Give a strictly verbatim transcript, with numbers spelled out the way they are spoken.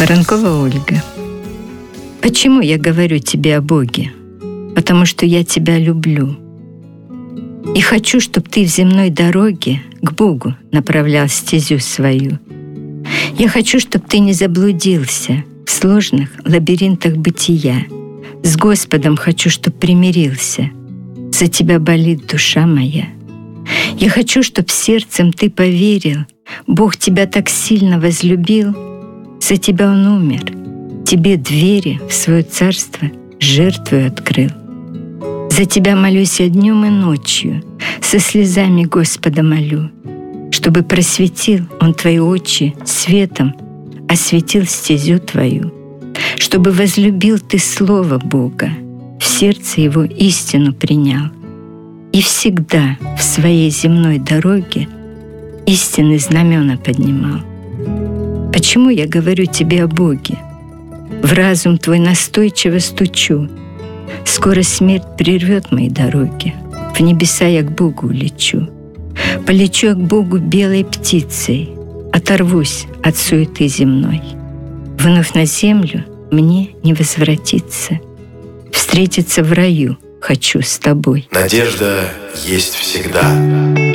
Воронкова Ольга. Почему я говорю тебе о Боге? Потому что я тебя люблю. И хочу, чтобы ты в земной дороге к Богу направлял стезю свою. Я хочу, чтобы ты не заблудился в сложных лабиринтах бытия. С Господом хочу, чтобы примирился. За тебя болит душа моя. Я хочу, чтобы сердцем ты поверил, Бог тебя так сильно возлюбил, за тебя Он умер, тебе двери в свое царство жертвою открыл. За тебя молюсь я днем и ночью, со слезами Господа молю, чтобы просветил Он твои очи светом, осветил стезю твою, чтобы возлюбил ты Слово Бога, в сердце Его истину принял, и всегда в своей земной дороге истинные знамена поднимал. Почему я говорю тебе о Боге? В разум твой настойчиво стучу. Скоро смерть прервет мои дороги. В небеса я к Богу улечу. Полечу к Богу белой птицей. Оторвусь от суеты земной. Вновь на землю мне не возвратиться. Встретиться в раю хочу с тобой. Надежда есть всегда.